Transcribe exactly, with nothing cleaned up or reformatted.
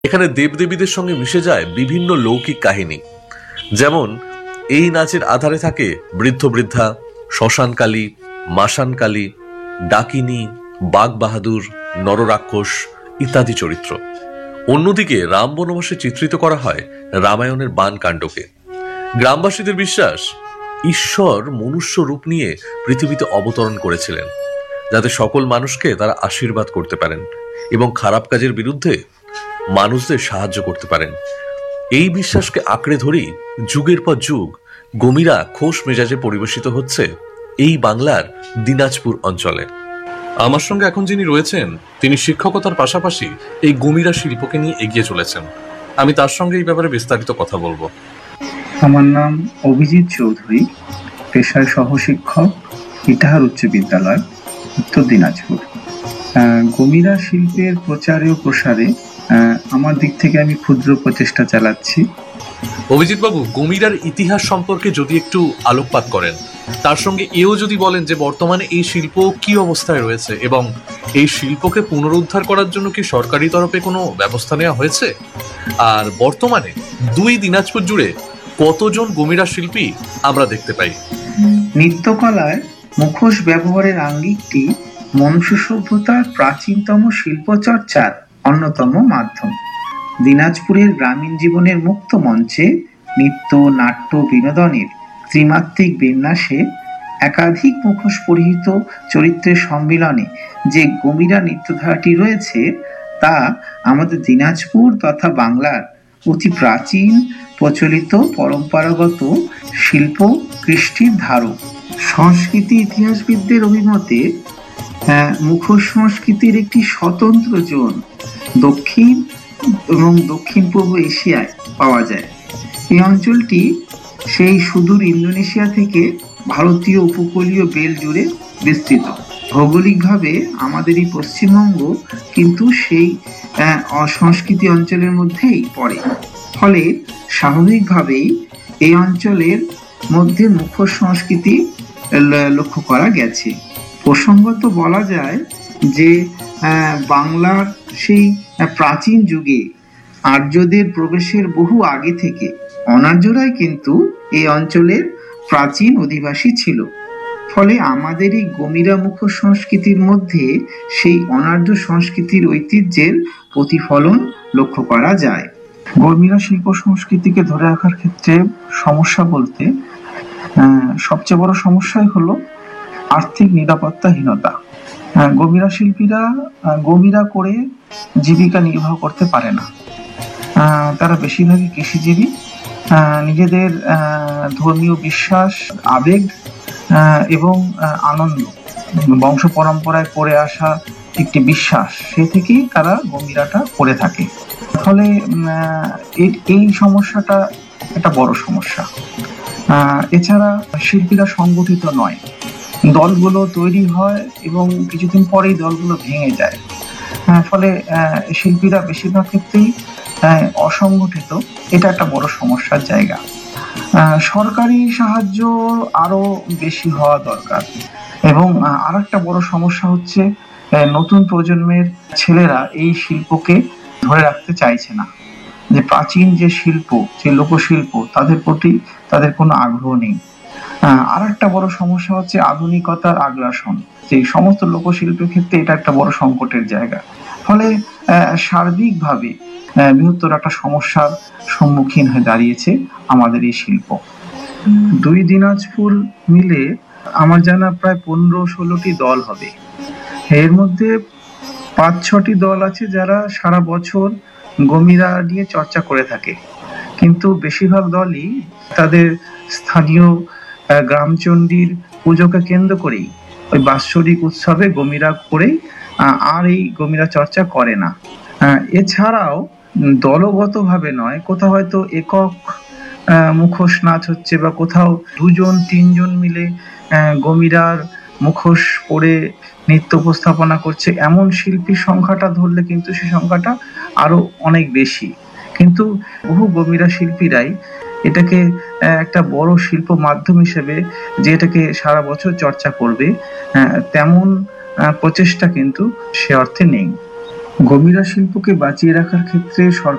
এখানে দেবদেবীদের সঙ্গে মিশে যায় বিভিন্ন লৌকিক কাহিনী। যেমন এই নাচের আধারে থাকে বৃদ্ধ বৃদ্ধা, শ্মশানকালী, মাসানকালী, ডাকিনী, বাঘ বাহাদুর, নররাক্ষস ইত্যাদি চরিত্র। অন্যদিকে রাম বনবাসে চিত্রিত করা হয় রামায়ণের বান কাণ্ডকে। গ্রামবাসীদের বিশ্বাস ঈশ্বর মনুষ্য রূপ নিয়ে পৃথিবীতে অবতরণ করেছিলেন, যাতে সকল মানুষকে তারা আশীর্বাদ করতে পারেন এবং খারাপ কাজের বিরুদ্ধে মানুষদের সাহায্য করতে পারেন। এই বিশ্বাসকে আঁকড়ে ধরেই যুগের পর যুগ গমিরা খোশ মেজাজে পরিবেশিত হচ্ছে এই বাংলার দিনাজপুর অঞ্চলে। আমার সঙ্গে এখন যিনি রয়েছেন তিনি শিক্ষকতার পাশাপাশি এই গমিরা শিল্পকে নিয়ে এগিয়ে চলেছেন। আমি তার সঙ্গে এই ব্যাপারে বিস্তারিত কথা বলবো। আমার নাম অভিজিৎ চৌধুরী, পেশায় সহশিক্ষক, ইটাহার উচ্চ বিদ্যালয়, উত্তর দিনাজপুর। গমিরা শিল্পের প্রচারে ও প্রসারে আমার দিক থেকে আমি ক্ষুদ্র প্রচেষ্টা চালাচ্ছি। অভিজিৎ বাবু, গমিরার ইতিহাস সম্পর্কে যদি একটু আলোকপাত করেন, তার সঙ্গে এও যদি বলেন যে বর্তমানে এই শিল্প কি অবস্থায় রয়েছে এবং এই শিল্পকে পুনরুদ্ধার করার জন্য কি সরকারি তরফে কোনো ব্যবস্থা নেওয়া হয়েছে, আর বর্তমানে দুই দিনাজপুর জুড়ে কতজন গমিরা শিল্পী আমরা দেখতে পাই। নৃত্যকলায় মুখোশ ব্যবহারের আঙ্গিকটি মনুষ্য সভ্যতার প্রাচীনতম শিল্প চর্চার অন্যতম মাধ্যম। দিনাজপুরের গ্রামীণ জীবনের মুক্ত মঞ্চে নৃত্য, নাট্য, বিনোদনের ত্রিমাত্রিক বিন্যাসে একাধিক মুখোশ পরিহিত চরিত্রের সম্মিলনে যে গমিরা নৃত্যধারাটি রয়েছে তা আমাদের দিনাজপুর তথা বাংলার অতি প্রাচীন প্রচলিত পরম্পরাগত শিল্প কৃষ্টির ধারক। সংস্কৃতি ইতিহাসবিদদের অভিমতে মুখোশ সংস্কৃতির একটি স্বতন্ত্র জোন দক্ষিণ এবং দক্ষিণ পূর্ব এশিয়ায় পাওয়া যায়। এই অঞ্চলটি সেই সুদূর ইন্দোনেশিয়া থেকে ভারতীয় উপকূলীয় বেল জুড়ে বিস্তৃত। ভৌগোলিকভাবে আমাদের এই পশ্চিমবঙ্গ কিন্তু সেই সংস্কৃতি অঞ্চলের মধ্যেই পড়ে, ফলে স্বাভাবিকভাবেই এই অঞ্চলের মধ্যে মুখোশ সংস্কৃতি লক্ষ্য করা গেছে। প্রসঙ্গত বলা যায় যে বাংলার সেই প্রাচীন যুগে আর্যদের প্রবেশের বহু আগে থেকে অনার্যরাই কিন্তু এই অঞ্চলের প্রাচীন অধিবাসী ছিল। ফলে আমাদের এই গমিরা মুখোশ সংস্কৃতির মধ্যে সেই অনার্য সংস্কৃতির ঐতিহ্যের প্রতিফলন লক্ষ্য করা যায়। গমিরা শিল্প সংস্কৃতিকে ধরে রাখার ক্ষেত্রে সমস্যা বলতে সবচেয়ে বড় সমস্যাই হলো আর্থিক নিরাপত্তাহীনতা। গমিরা শিল্পীরা গমিরা করে জীবিকা নির্বাহ করতে পারে না। তারা বেশিরভাগই কৃষিজীবী। নিজেদের ধর্মীয় বিশ্বাস, আবেগ এবং আনন্দ, বংশ পরম্পরায় করে আসা একটি বিশ্বাস, সে থেকেই তারা গমিরাটা করে থাকে। ফলে এই সমস্যাটা একটা বড় সমস্যা। এছাড়া শিল্পীরা সংগঠিত নয়, দলগুলো তৈরি হয় এবং কিছুদিন পরেই দলগুলো ভেঙে যায়। ফলে শিল্পীরা বেশিরভাগ ক্ষেত্রেই অসংগঠিত। এটা একটা বড় সমস্যার জায়গা। সরকারি সাহায্য আরো বেশি হওয়া দরকার। এবং আর একটা বড় সমস্যা হচ্ছে নতুন প্রজন্মের ছেলেরা এই শিল্পকে ধরে রাখতে চাইছে না। যে প্রাচীন যে শিল্প, যে লোকশিল্প, তাদের প্রতি তাদের কোনো আগ্রহ নেই। আর একটা বড় সমস্যা হচ্ছে আধুনিকতার আগ্রাসন। যে সমস্ত লোকশিল্পের ক্ষেত্রে এটা একটা বড় সংকটের জায়গা। ফলে সার্বিকভাবে বৃহত্তর একটা সমস্যার সম্মুখীন হয়ে দাঁড়িয়েছে আমাদের এই শিল্প। দুই দিনাজপুর মিলে আমার জানা প্রায় পনেরো ষোলোটি দল হবে। এর মধ্যে পাঁচ ছটি দল আছে যারা সারা বছর গমিরা নিয়ে চর্চা করে থাকে, কিন্তু বেশিরভাগ দলই তাদের স্থানীয় গ্রামচণ্ডীর পুজোকে কেন্দ্র করেই ওই বাৎসরিক উৎসবে গমিরা করেই আর এই গমিরা চর্চা করে না। এছাড়াও দলগতভাবে নয়, কোথাও হয়তো একক মুখোশ নাচ হচ্ছে বা কোথাও দুজন তিনজন মিলে গমিরার মুখোশ পরে নৃত্য উপস্থাপনা করছে, এমন শিল্পীর সংখ্যাটা ধরলে কিন্তু সেই সংখ্যাটা আরো অনেক বেশি। কিন্তু বহু গমিরা শিল্পীরাই এটাকে একটা বড় শিল্প মাধ্যম হিসেবে যে এটাকে সারা বছর চর্চা করবে তেমন প্রচেষ্টা কিন্তু সে অর্থে নেই। গমিরা শিল্পকে বাঁচিয়ে রাখার ক্ষেত্রে সরকার